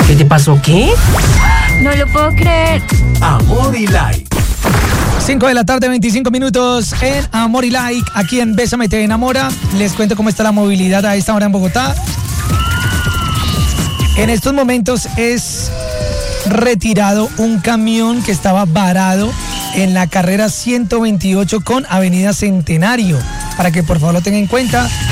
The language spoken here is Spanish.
¿Qué te pasó? ¿Qué? No lo puedo creer. Amor y Like. 5 de la tarde, 25 minutos en Amor y Like, aquí en Bésame Te Enamora. Les cuento cómo está la movilidad a esta hora en Bogotá. En estos momentos es retirado un camión que estaba varado en la carrera 128 con Avenida Centenario. Para que por favor lo tengan en cuenta,